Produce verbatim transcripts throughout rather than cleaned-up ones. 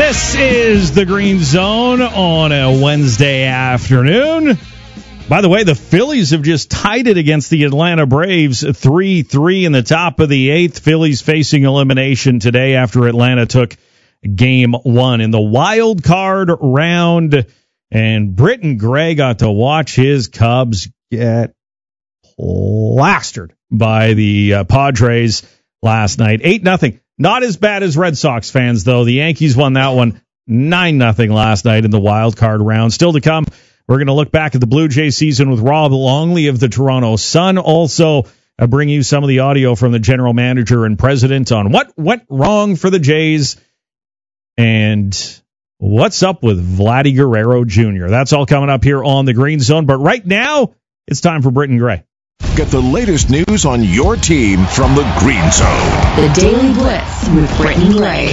This is the Green Zone on a Wednesday afternoon. By the way, the Phillies have just tied it against the Atlanta Braves, three three in the top of the eighth. Phillies facing elimination today after Atlanta took game one in the wild card round. And Britton Gray got to watch his Cubs get plastered by the uh, Padres last night. eight nothing. Not as bad as Red Sox fans, though. The Yankees won that one nine nothing last night in the wild card round. Still to come, we're going to look back at the Blue Jays season with Rob Longley of the Toronto Sun. Also, uh, bring you some of the audio from the general manager and president on what went wrong for the Jays and what's up with Vladdy Guerrero Junior That's all coming up here on the Green Zone. But right now, it's time for Britton Gray. Get the latest news on your team from the Green Zone. The Daily Blitz with Britton Gray.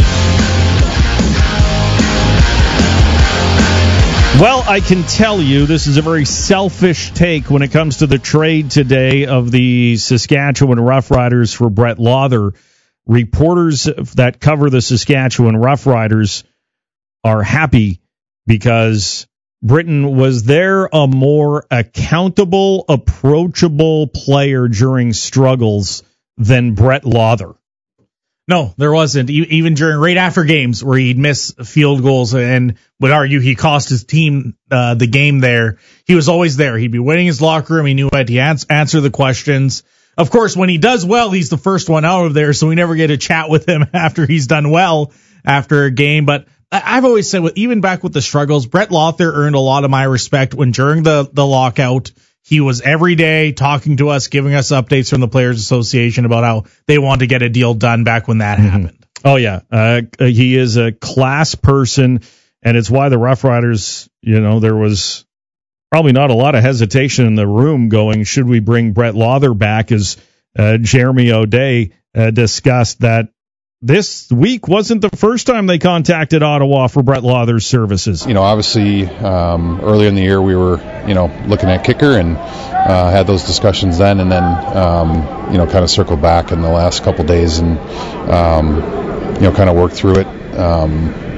Well, I can tell you this is a very selfish take when it comes to the trade today of the Saskatchewan Roughriders for Brett Lauther. Reporters that cover the Saskatchewan Roughriders are happy because Britton, was there a more accountable, approachable player during struggles than Brett Lauther? No, there wasn't. Even during right after games where he'd miss field goals and would argue he cost his team uh, the game there, he was always there. He'd be waiting in his locker room. He knew how to ans- answer the questions. Of course, when he does well, he's the first one out of there, so we never get to chat with him after he's done well after a game. But I've always said, even back with the struggles, Brett Lauther earned a lot of my respect when during the, the lockout, he was every day talking to us, giving us updates from the Players Association about how they want to get a deal done back when that mm-hmm. happened. Oh, yeah. Uh, he is a class person, and it's why the Roughriders, you know, there was probably not a lot of hesitation in the room going, should we bring Brett Lauther back, as uh, Jeremy O'Day uh, discussed that this week wasn't the first time they contacted Ottawa for Brett Lauther's services. You know, obviously, um, earlier in the year we were, you know, looking at kicker and uh, had those discussions then, and then, um, you know, kind of circled back in the last couple days and, um, you know, kind of worked through it. Um,